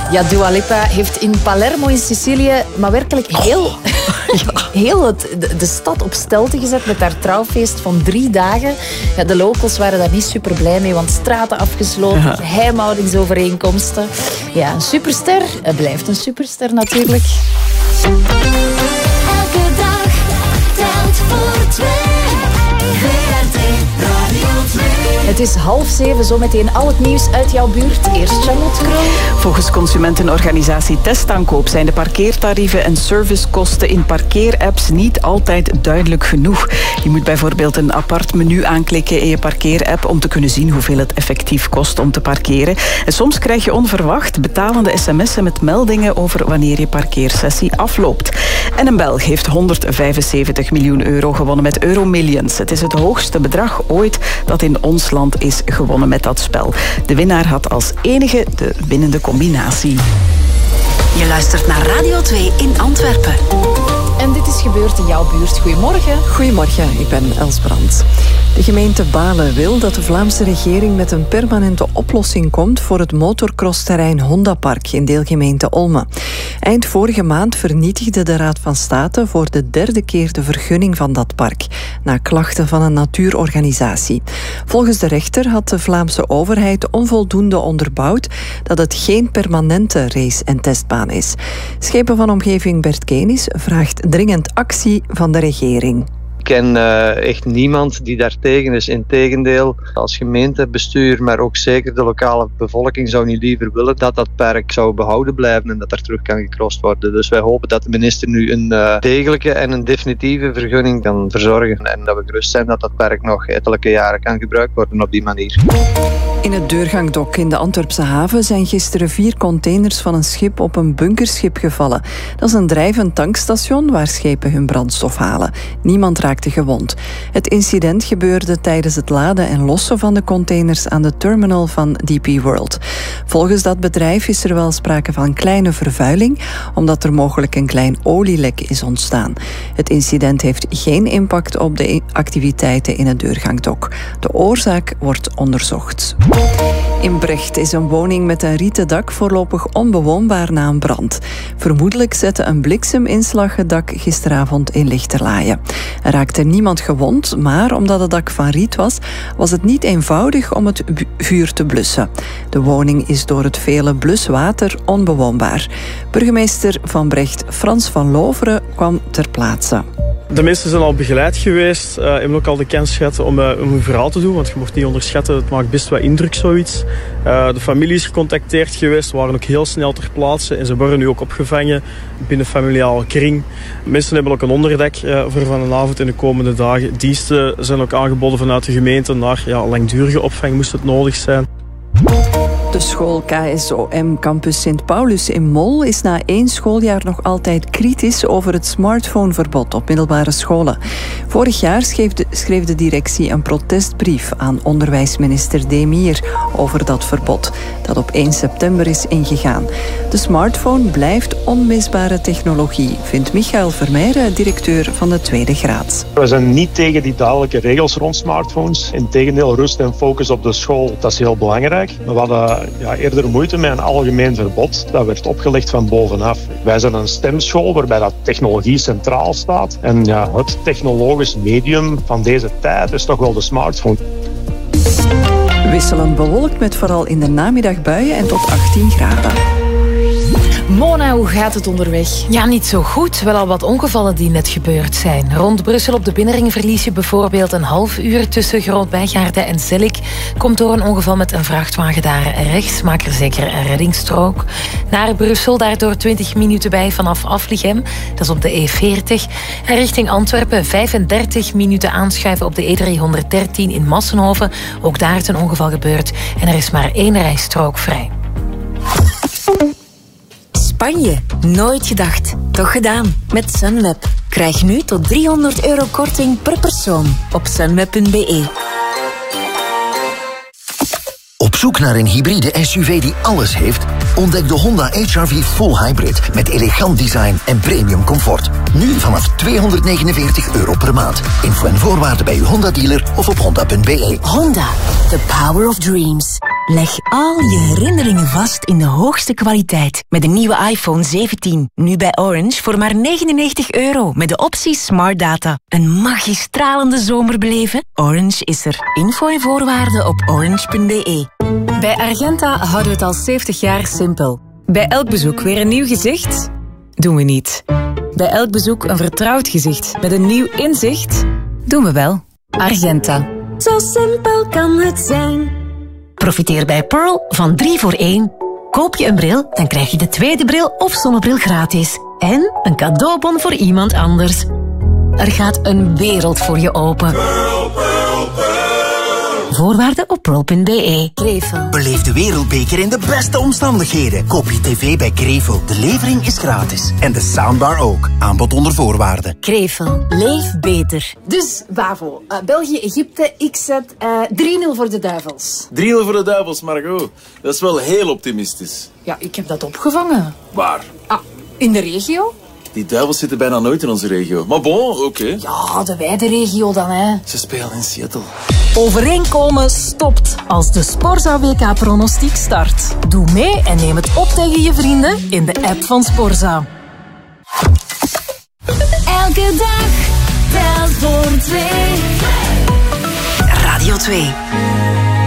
Ja, Dua Lipa heeft in Palermo in Sicilië maar werkelijk heel de stad op stelte gezet met haar trouwfeest van 3 dagen. Ja, de locals waren daar niet super blij mee, want straten afgesloten, geheimhoudingsovereenkomsten. Ja, een superster blijft een superster natuurlijk. Elke dag telt voor 2. VRT Radio 2. Het is 6:30, zometeen al het nieuws uit jouw buurt. Eerst Charlotte Kroon. Volgens consumentenorganisatie Testaankoop zijn de parkeertarieven en servicekosten in parkeerapps niet altijd duidelijk genoeg. Je moet bijvoorbeeld een apart menu aanklikken in je parkeerapp om te kunnen zien hoeveel het effectief kost om te parkeren. En soms krijg je onverwacht betalende sms'en met meldingen over wanneer je parkeersessie afloopt. En een Belg heeft 175 miljoen euro gewonnen met Euromillions. Het is het hoogste bedrag ooit dat in ons land is gewonnen met dat spel. De winnaar had als enige de winnende combinatie. Je luistert naar Radio 2 in Antwerpen. En dit is gebeurd in jouw buurt. Goedemorgen. Goedemorgen, ik ben Els Brandt. De gemeente Balen wil dat de Vlaamse regering met een permanente oplossing komt voor het motorcrossterrein Hondapark in deelgemeente Olme. Eind vorige maand vernietigde de Raad van State voor de 3e keer de vergunning van dat park, na klachten van een natuurorganisatie. Volgens de rechter had de Vlaamse overheid onvoldoende onderbouwd dat het geen permanente race- en testbaan is. Schepen van omgeving Bert Kenis vraagt dringend actie van de regering. Ik ken echt niemand die daartegen is. Integendeel, als gemeentebestuur, maar ook zeker de lokale bevolking zou niet liever willen dat dat park zou behouden blijven en dat er terug kan gecrossed worden. Dus wij hopen dat de minister nu een degelijke en een definitieve vergunning kan verzorgen en dat we gerust zijn dat dat park nog ettelijke jaren kan gebruikt worden op die manier. In het Deurgangdok in de Antwerpse haven zijn gisteren 4 containers van een schip op een bunkerschip gevallen. Dat is een drijvend tankstation waar schepen hun brandstof halen. Niemand raakte gewond. Het incident gebeurde tijdens het laden en lossen van de containers aan de terminal van DP World. Volgens dat bedrijf is er wel sprake van kleine vervuiling, omdat er mogelijk een klein olielek is ontstaan. Het incident heeft geen impact op de activiteiten in het Deurgangdok. De oorzaak wordt onderzocht. In Brecht is een woning met een rieten dak voorlopig onbewoonbaar na een brand. Vermoedelijk zette een blikseminslag het dak gisteravond in Lichterlaaien. Er raakte niemand gewond, maar omdat het dak van riet was, was het niet eenvoudig om het vuur te blussen. De woning is door het vele bluswater onbewoonbaar. Burgemeester van Brecht, Frans van Loveren, kwam ter plaatse. De meesten zijn al begeleid geweest, hebben ook al de kans gehad om een verhaal te doen, want je mocht niet onderschatten, het maakt best wat indruk zoiets. De familie is gecontacteerd geweest, waren ook heel snel ter plaatse en ze worden nu ook opgevangen binnen familiale kring. Mensen hebben ook een onderdek voor vanavond en de komende dagen. Diensten zijn ook aangeboden vanuit de gemeente naar langdurige opvang moest het nodig zijn. De school KSOM Campus Sint Paulus in Mol is na 1 schooljaar nog altijd kritisch over het smartphoneverbod op middelbare scholen. Vorig jaar schreef de directie een protestbrief aan onderwijsminister Demir over dat verbod, dat op 1 september is ingegaan. De smartphone blijft onmisbare technologie, vindt Michael Vermeijren, directeur van de 2e graad. We zijn niet tegen die duidelijke regels rond smartphones. Integendeel, rust en focus op de school, dat is heel belangrijk. We hadden eerder moeite met een algemeen verbod. Dat werd opgelegd van bovenaf. Wij zijn een stemschool waarbij dat technologie centraal staat. En het technologisch medium van deze tijd is toch wel de smartphone. Wisselend bewolkt met vooral in de namiddag buien en tot 18 graden. Mona, hoe gaat het onderweg? Ja, niet zo goed. Wel al wat ongevallen die net gebeurd zijn. Rond Brussel op de binnenring verlies je bijvoorbeeld een half uur tussen Groot-Bijgaarden en Zellik. Komt door een ongeval met een vrachtwagen daar rechts. Maak er zeker een reddingsstrook. Naar Brussel, daardoor 20 minuten bij vanaf Aflichem. Dat is op de E40. En richting Antwerpen 35 minuten aanschuiven op de E313 in Massenhoven. Ook daar is een ongeval gebeurd. En er is maar 1 rijstrook vrij. Spanje, nooit gedacht. Toch gedaan. Met Sunweb. Krijg nu tot €300 korting per persoon op sunweb.be. Op zoek naar een hybride SUV die alles heeft? Ontdek de Honda HR-V Full Hybrid met elegant design en premium comfort. Nu vanaf €249 per maand. Info en voorwaarden bij uw Honda-dealer of op honda.be. Honda, the power of dreams. Leg al je herinneringen vast in de hoogste kwaliteit. Met de nieuwe iPhone 17. Nu bij Orange voor maar €99 met de optie Smart Data. Een magistralende zomer beleven? Orange is er. Info en voorwaarden op orange.be. Bij Argenta houden we het al 70 jaar simpel. Bij elk bezoek weer een nieuw gezicht? Doen we niet. Bij elk bezoek een vertrouwd gezicht met een nieuw inzicht? Doen we wel. Argenta. Zo simpel kan het zijn. Profiteer bij Pearl van 3 voor 1. Koop je een bril, dan krijg je de tweede bril of zonnebril gratis. En een cadeaubon voor iemand anders. Er gaat een wereld voor je open. Pearl, Pearl, Pearl. Voorwaarden op pearl.be. Krevel. Beleef de wereldbeker in de beste omstandigheden. Koop je tv bij Krevel. De levering is gratis. En de soundbar ook. Aanbod onder voorwaarden. Krevel. Leef beter. Dus, Bavo, België-Egypte, ik zet 3-0 voor de Duivels. 3-0 voor de Duivels, Margot. Dat is wel heel optimistisch. Ja, ik heb dat opgevangen. Waar? Ah, in de regio? Die Duivels zitten bijna nooit in onze regio. Maar bon, oké. Ja, de wijde regio dan, hè. Ze spelen in Seattle. Overeenkomen stopt als de Sporza WK-pronostiek start. Doe mee en neem het op tegen je vrienden in de app van Sporza. Elke dag telt voor 2. Radio 2.